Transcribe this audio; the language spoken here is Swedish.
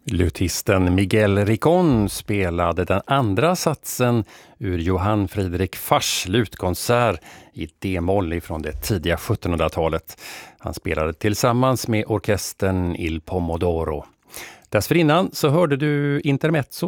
Lutisten Miguel Ricón spelade den andra satsen ur Johann Friedrich Fachs lutkonsert i D-moll från det tidiga 1700-talet. Han spelade tillsammans med orkestern Il Pomodoro. Dessförinnan så hörde du intermezzo